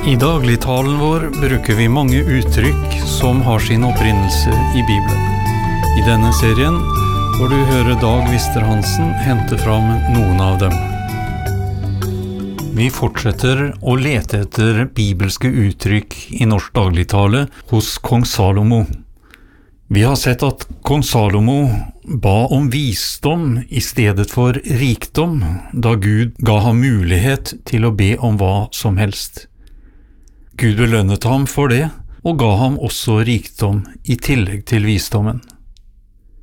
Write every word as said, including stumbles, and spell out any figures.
I dagligtalen vår bruker vi mange uttrykk som har sin opprinnelse i Bibelen. I denne serien får du høre Dag Vister-Hansen hente fram noen av dem. Vi fortsetter å lete etter bibelske uttrykk i norsk dagligtale hos kong Salomo. Vi har sett at kong Salomo ba om visdom i stedet for rikdom, da Gud ga ham mulighet til å be om hva som helst. Gud belønnet ham for det, og ga ham også rikdom i tillegg til visdommen.